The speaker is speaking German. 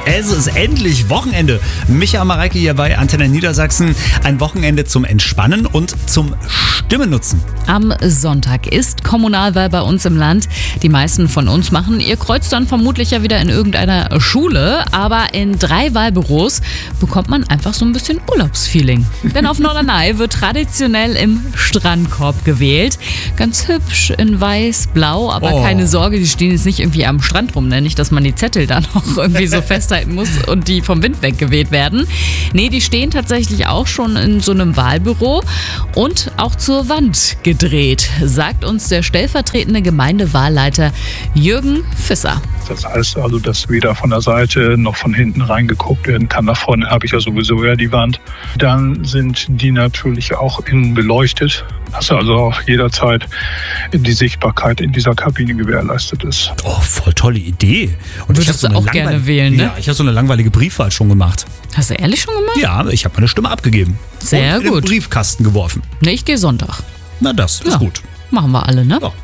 Es ist endlich Wochenende. Micha Mareike hier bei Antenne Niedersachsen. Ein Wochenende zum Entspannen und zum Stimmennutzen. Am Sonntag ist Kommunalwahl bei uns im Land. Die meisten von uns machen ihr Kreuz dann vermutlich ja wieder in irgendeiner Schule. Aber in 3 Wahlbüros bekommt man einfach so ein bisschen Urlaubsfeeling. Denn auf Norderney wird traditionell im Strandkorb gewählt. Ganz hübsch in weiß-blau, aber keine Sorge, die stehen jetzt nicht irgendwie am Strand rum. Nicht, dass man die Zettel da noch irgendwie so festhalten muss und die vom Wind weggeweht werden. Nee, die stehen tatsächlich auch schon in so einem Wahlbüro und auch zur Wand gedreht, sagt uns der stellvertretende Gemeindewahlleiter Jürgen Fisser. Das heißt also, dass weder von der Seite noch von hinten reingeguckt werden kann. Nach vorne habe ich ja sowieso die Wand. Dann sind die natürlich auch innen beleuchtet, dass also auch jederzeit die Sichtbarkeit in dieser Kabine gewährleistet ist. Oh, voll tolle Idee. Und würdest du auch gerne wählen, ne? Ja, ich habe so eine langweilige Briefwahl schon gemacht. Hast du ehrlich schon gemacht? Ja, ich habe meine Stimme abgegeben. Sehr und in gut. den Briefkasten geworfen. Ne, ich gehe Sonntag. Na, das ist gut. Machen wir alle, ne? Ja.